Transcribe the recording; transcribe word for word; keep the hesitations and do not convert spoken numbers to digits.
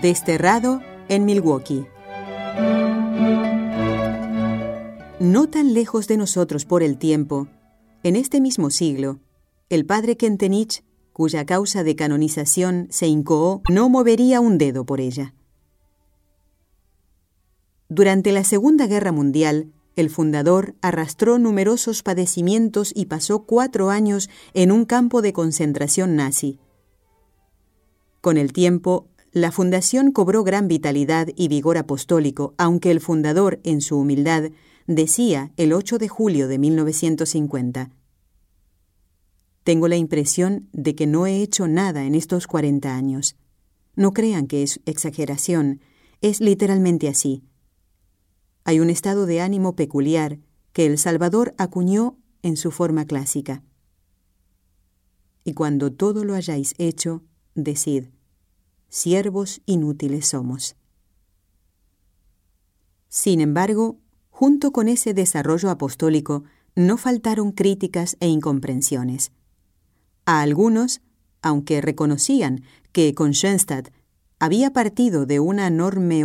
Desterrado en Milwaukee. No tan lejos de nosotros por el tiempo, en este mismo siglo, el padre Kentenich, cuya causa de canonización se incoó, no movería un dedo por ella. Durante la Segunda Guerra Mundial, el fundador arrastró numerosos padecimientos y pasó cuatro años en un campo de concentración nazi. Con el tiempo, la fundación cobró gran vitalidad y vigor apostólico, aunque el fundador, en su humildad, decía el ocho de julio de mil novecientos cincuenta: «Tengo la impresión de que no he hecho nada en estos cuarenta años. No crean que es exageración, es literalmente así. Hay un estado de ánimo peculiar que el Salvador acuñó en su forma clásica. Y cuando todo lo hayáis hecho, decid: siervos inútiles somos». Sin embargo, junto con ese desarrollo apostólico, no faltaron críticas e incomprensiones. A algunos, aunque reconocían que con Schoenstatt había partido de una enorme